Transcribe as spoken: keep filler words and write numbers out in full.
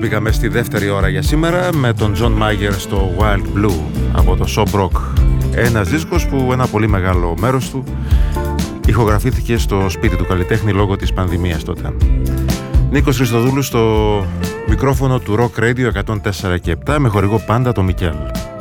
μπήκαμε στη δεύτερη ώρα για σήμερα με τον John Mayer στο Wild Blue από το Sob Rock. Ένας δίσκος που ένα πολύ μεγάλο μέρος του ηχογραφήθηκε στο σπίτι του καλλιτέχνη λόγω της πανδημίας τότε. Νίκος Χριστοδούλου στο μικρόφωνο του Rock Radio εκατόν τέσσερα και επτά με χορηγό πάντα το Μικέλ.